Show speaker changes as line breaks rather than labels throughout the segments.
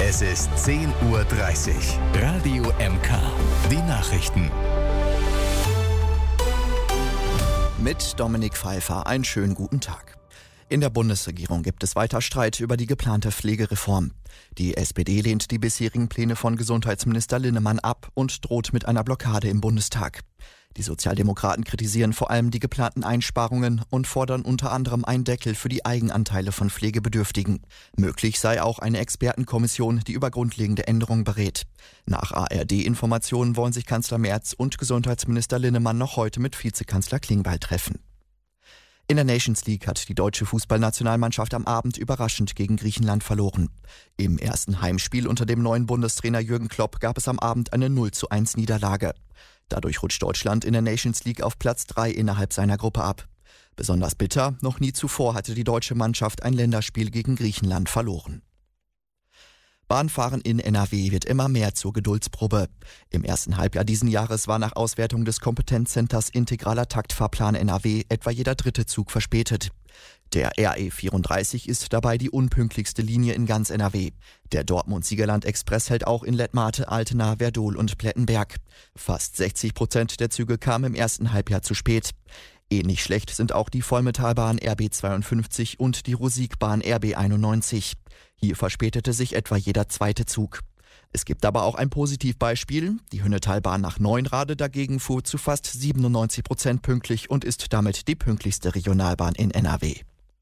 Es ist 10:30 Uhr. Radio MK. Die Nachrichten.
Mit Dominik Pfeiffer einen schönen guten Tag. In der Bundesregierung gibt es weiter Streit über die geplante Pflegereform. Die SPD lehnt die bisherigen Pläne von Gesundheitsminister Linnemann ab und droht mit einer Blockade im Bundestag. Die Sozialdemokraten kritisieren vor allem die geplanten Einsparungen und fordern unter anderem einen Deckel für die Eigenanteile von Pflegebedürftigen. Möglich sei auch eine Expertenkommission, die über grundlegende Änderungen berät. Nach ARD-Informationen wollen sich Kanzler Merz und Gesundheitsminister Linnemann noch heute mit Vizekanzler Klingbeil treffen. In der Nations League hat die deutsche Fußballnationalmannschaft am Abend überraschend gegen Griechenland verloren. Im ersten Heimspiel unter dem neuen Bundestrainer Jürgen Klopp gab es am Abend eine 0:1 Niederlage. Dadurch rutscht Deutschland in der Nations League auf Platz 3 innerhalb seiner Gruppe ab. Besonders bitter, noch nie zuvor hatte die deutsche Mannschaft ein Länderspiel gegen Griechenland verloren. Bahnfahren in NRW wird immer mehr zur Geduldsprobe. Im ersten Halbjahr diesen Jahres war nach Auswertung des Kompetenzcenters Integraler Taktfahrplan NRW etwa jeder dritte Zug verspätet. Der RE 34 ist dabei die unpünktlichste Linie in ganz NRW. Der Dortmund-Siegerland-Express hält auch in Lettmate, Altena, Werdohl und Plettenberg. Fast 60% der Züge kamen im ersten Halbjahr zu spät. Ähnlich schlecht sind auch die Vollmetallbahn RB 52 und die Rusikbahn RB 91. Hier verspätete sich etwa jeder zweite Zug. Es gibt aber auch ein Positivbeispiel. Die Hünnetalbahn nach Neunrade dagegen fuhr zu fast 97% pünktlich und ist damit die pünktlichste Regionalbahn in NRW.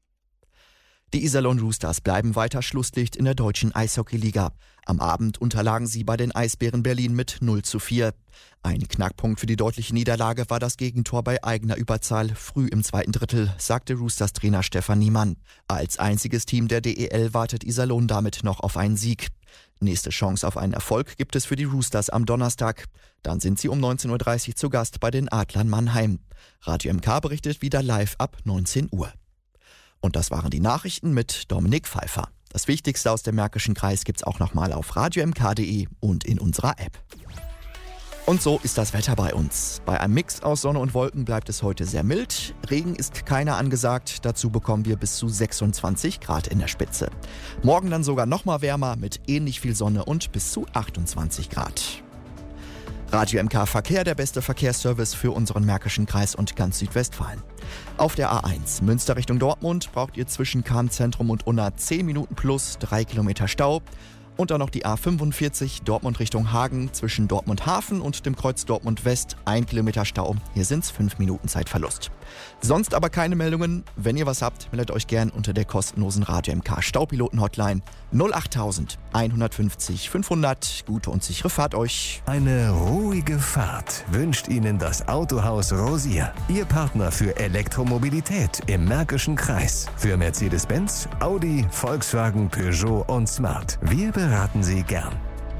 Die Iserlohn Roosters bleiben weiter Schlusslicht in der deutschen Eishockeyliga. Am Abend unterlagen sie bei den Eisbären Berlin mit 0:4. Ein Knackpunkt für die deutliche Niederlage war das Gegentor bei eigener Überzahl früh im zweiten Drittel, sagte Roosters Trainer Stefan Niemann. Als einziges Team der DEL wartet Iserlohn damit noch auf einen Sieg. Nächste Chance auf einen Erfolg gibt es für die Roosters am Donnerstag. Dann sind sie um 19:30 Uhr zu Gast bei den Adlern Mannheim. Radio MK berichtet wieder live ab 19 Uhr. Und das waren die Nachrichten mit Dominik Pfeiffer. Das Wichtigste aus dem Märkischen Kreis gibt's auch nochmal auf radiomk.de und in unserer App. Und so ist das Wetter bei uns. Bei einem Mix aus Sonne und Wolken bleibt es heute sehr mild. Regen ist keiner angesagt. Dazu bekommen wir bis zu 26 Grad in der Spitze. Morgen dann sogar nochmal wärmer mit ähnlich viel Sonne und bis zu 28 Grad. Radio MK Verkehr, der beste Verkehrsservice für unseren Märkischen Kreis und ganz Südwestfalen. Auf der A1 Münster Richtung Dortmund braucht ihr zwischen Kahn-Zentrum und Unna 10 Minuten plus 3 Kilometer Stau. Und dann noch die A45 Dortmund Richtung Hagen zwischen Dortmund Hafen und dem Kreuz Dortmund West 1 Kilometer Stau. Hier sind's 5 Minuten Zeitverlust. Sonst aber keine Meldungen. Wenn ihr was habt, meldet euch gern unter der kostenlosen Radio MK Staupiloten Hotline 08000 150 500. Gute und sichere Fahrt euch.
Eine ruhige Fahrt wünscht Ihnen das Autohaus Rosier. Ihr Partner für Elektromobilität im Märkischen Kreis. Für Mercedes-Benz, Audi, Volkswagen, Peugeot und Smart. Wir beraten Sie gern.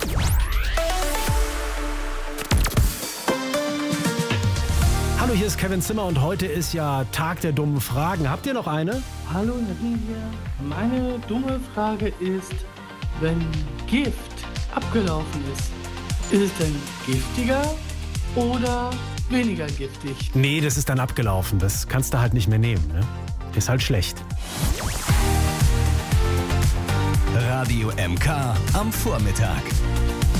Hallo, hier ist Kevin Zimmer und heute ist ja Tag der dummen Fragen. Habt ihr noch eine?
Hallo Nadine hier. Meine dumme Frage ist, wenn Gift abgelaufen ist es denn giftiger oder weniger giftig?
Nee, das ist dann abgelaufen. Das kannst du halt nicht mehr nehmen, ne? Ist halt schlecht.
Radio MK am Vormittag.